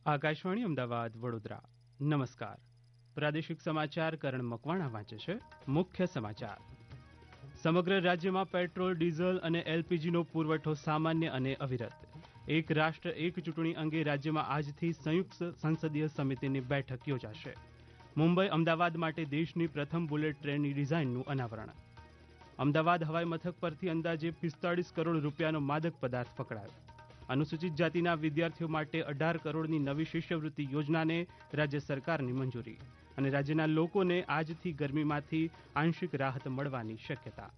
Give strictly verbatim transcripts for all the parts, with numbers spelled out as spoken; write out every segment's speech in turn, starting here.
આકાશવાણી અમદાવાદ વડોદરા. નમસ્કાર. પ્રાદેશિક સમાચાર કરણ મકવાણા વાંચે છે. મુખ્ય સમાચાર. સમગ્ર રાજ્યમાં પેટ્રોલ, ડીઝલ અને એલપીજીનો પુરવઠો સામાન્ય અને અવિરત. એક રાષ્ટ્ર એક ચૂંટણી અંગે રાજ્યમાં આજથી સંયુક્ત સંસદીય સમિતિની બેઠક યોજાશે. મુંબઈ અમદાવાદ માટે દેશની પ્રથમ બુલેટ ટ્રેનની ડિઝાઇનનું અનાવરણ. અમદાવાદ હવાઈ મથક પરથી અંદાજે પિસ્તાળીસ કરોડ રૂપિયાનો માદક પદાર્થ પકડાયો. અનુસૂચિત જાતિના વિદ્યાર્થીઓ માટે અઢાર કરોડની નવી શિષ્યવૃત્તિ યોજનાને રાજ્ય સરકારની મંજૂરી. અને રાજ્યના લોકોને આજથી ગરમીમાંથી આંશિક રાહત મળવાની શક્યતા.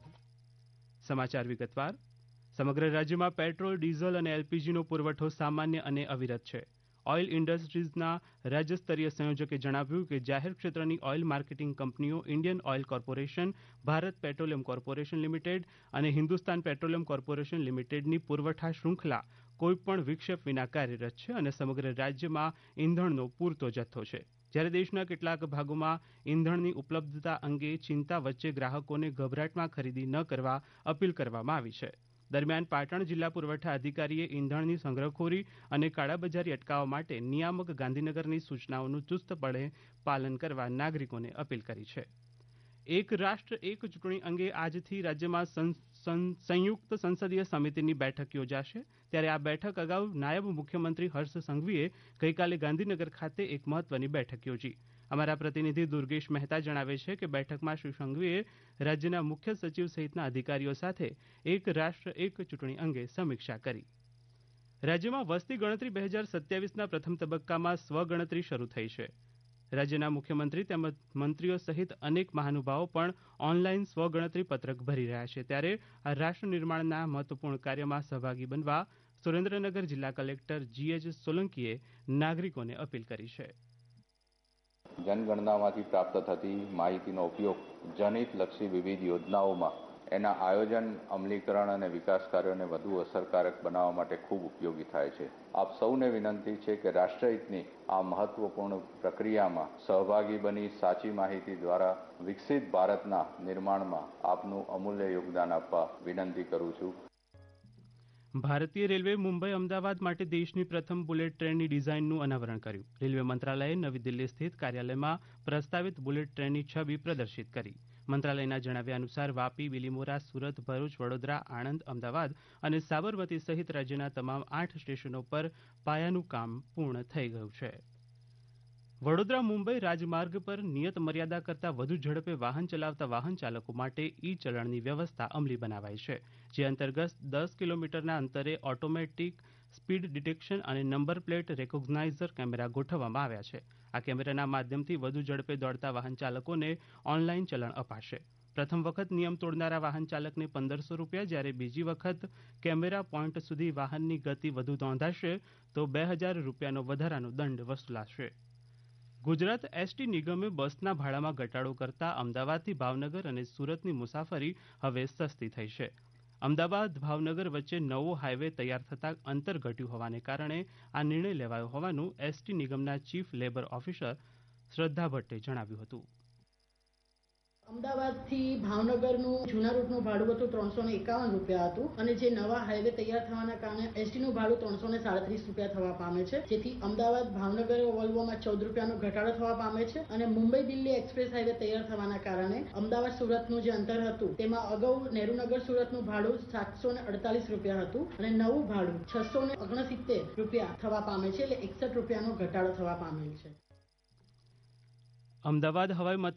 સમાચાર વિગતવાર. સમગ્ર રાજ્યમાં પેટ્રોલ, ડીઝલ અને એલપીજીનો પુરવઠો સામાન્ય અને અવિરત છે. ઓઇલ ઇન્ડસ્ટ્રીઝના રાજ્ય સ્તરીય સંયોજકે જણાવ્યું કે જાહેર ક્ષેત્રની ઓઇલ માર્કેટિંગ કંપનીઓ Indian oil corporation, Bharat petroleum corporation limited અને હિન્દુસ્તાન પેટ્રોલિયમ કોર્પોરેશન લિમિટેડની પુરવઠા શૃંખલા કોઈપણ વિક્ષેપ વિના કાર્યરત છે અને સમગ્ર રાજ્યમાં ઇંધણનો પૂરતો જથ્થો છે. જ્યારે દેશના કેટલાક ભાગોમાં ઇંધણની ઉપલબ્ધતા અંગે ચિંતા વચ્ચે ગ્રાહકોને ગભરાટમાં ખરીદી ન કરવા અપીલ કરવામાં આવી છે. દરમિયાન પાટણ જિલ્લા પુરવઠા અધિકારીએ ઇંધણની સંગ્રહખોરી અને કાળાબજારી અટકાવવા માટે નિયામક ગાંધીનગરની સૂચનાઓનું ચુસ્તપણે પાલન કરવા નાગરિકોને અપીલ કરી છે. એક રાષ્ટ્ર એક ચૂંટણી અંગે આજથી રાજ્યમાં સંયુક્ત સંસદીય સમિતિની બેઠક યોજાશે. ત્યારે આ બેઠક અગાઉ નાયબ મુખ્યમંત્રી હર્ષ સંઘવીએ ગઈકાલે ગાંધીનગર ખાતે એક મહત્વની બેઠક યોજી. અમારા પ્રતિનિધિ દુર્ગેશ મહેતા જણાવે છે કે બેઠકમાં શ્રી સંઘવીએ રાજ્યના મુખ્ય સચિવ સહિતના અધિકારીઓ સાથે એક રાષ્ટ્ર એક ચૂંટણી અંગે સમીક્ષા કરી. રાજ્યમાં વસ્તી ગણતરી બે હજાર સત્યાવીસના પ્રથમ તબક્કામાં સ્વગણતરી શરૂ થઈ છે. રાજ્યના મુખ્યમંત્રી તેમજ મંત્રીઓ સહિત અનેક મહાનુભાવો પણ ઓનલાઈન સ્વગણતરી પત્રક ભરી રહ્યા છે. ત્યારે આ રાષ્ટ્ર નિર્માણના મહત્વપૂર્ણ કાર્યમાં સહભાગી બનવા સુરેન્દ્રનગર જિલ્લા કલેક્ટર જીએચ સોલંકીએ નાગરિકોને અપીલ કરી છે. જનગણનામાંથી પ્રાપ્ત થતી માહિતીનો ઉપયોગ જનહિતલક્ષી વિવિધ યોજનાઓમાં એના આયોજન, અમલીકરણ અને વિકાસ કાર્યોને વધુ અસરકારક બનાવવા માટે ખૂબ ઉપયોગી થાય છે. આપ સૌને વિનંતી છે કે રાષ્ટ્રહિતની આ મહત્વપૂર્ણ પ્રક્રિયામાં સહભાગી બની સાચી માહિતી દ્વારા વિકસિત ભારતના નિર્માણમાં આપનું અમૂલ્ય યોગદાન આપવા વિનંતી કરું છું. ભારતીય રેલવે મુંબઈ અમદાવાદ માટે દેશની પ્રથમ બુલેટ ટ્રેનની ડિઝાઇનનું અનાવરણ કર્યું. રેલવે મંત્રાલયે નવી દિલ્હી સ્થિત કાર્યાલયમાં પ્રસ્તાવિત બુલેટ ટ્રેનની છબી પ્રદર્શિત કરી. મંત્રાલયના જણાવ્યા અનુસાર વાપી, બિલીમોરા, સુરત, ભરૂચ, વડોદરા, આણંદ, અમદાવાદ અને સાબરમતી સહિત રાજ્યના તમામ આઠ સ્ટેશનો પર પાયાનું કામ પૂર્ણ થઈ ગયું છે. વડોદરા મુંબઈ રાજમાર્ગ પર નિયત મર્યાદા કરતાં વધુ ઝડપે વાહન ચલાવતા વાહન ચાલકો માટે ઈ ચલણની વ્યવસ્થા અમલી બનાવાઈ છે. જે અંતર્ગત દસ કિલોમીટરના અંતરે ઓટોમેટિક સ્પીડ ડિટેક્શન અને નંબર પ્લેટ રેકોગ્નાઇઝર કેમેરા ગોઠવવામાં આવ્યા છે. આ કેમેરાના માધ્યમથી વધુ ઝડપે દોડતા વાહન ચાલકોને ઓનલાઈન ચલણ અપાશે. પ્રથમ વખત નિયમ તોડનારા વાહન ચાલકને પંદરસો રૂપિયા, જ્યારે બીજી વખત કેમેરા પોઈન્ટ સુધી વાહનની ગતિ વધુ નોંધાશે તો બે હજાર રૂપિયાનો વધારાનો દંડ વસૂલાશે. ગુજરાત એસટી નિગમે બસના ભાડામાં ઘટાડો કરતા અમદાવાદથી ભાવનગર અને સુરતની મુસાફરી હવે સસ્તી થઈ છે. અમદાવાદ ભાવનગર વચ્ચે નવો હાઈવે તૈયાર થતાં અંતર ઘટ્યું હોવાને કારણે આ નિર્ણય લેવાયો હોવાનું એસટી નિગમના ચીફ લેબર ઓફિસર શ્રદ્ધા ભટ્ટે જણાવ્યું હતું. અમદાવાદથી ભાવનગરનું જૂના રૂટનું ભાડું હતું ત્રણસો ને એકાવન રૂપિયા હતું અને જે નવા હાઈવે તૈયાર થવાના કારણે એસટીનું ભાડું ત્રણસો ને સાડત્રીસ રૂપિયા થવા પામે છે. જેથી અમદાવાદ ભાવનગર વોલ્વોમાં ચૌદ રૂપિયાનો ઘટાડો થવા પામે છે અને મુંબઈ દિલ્હી એક્સપ્રેસ હાઈવે તૈયાર થવાના કારણે અમદાવાદ સુરતનું જે અંતર હતું તેમાં અગાઉ નેહરુનગર સુરતનું ભાડું સાતસો ને અડતાલીસ રૂપિયા હતું અને નવું ભાડું છસો ને ઓગણસિત્તેર રૂપિયા થવા પામે છે. એટલે એકસઠ રૂપિયાનો ઘટાડો થવા પામેલ છે. અમદાવાદ હવાઈ મથક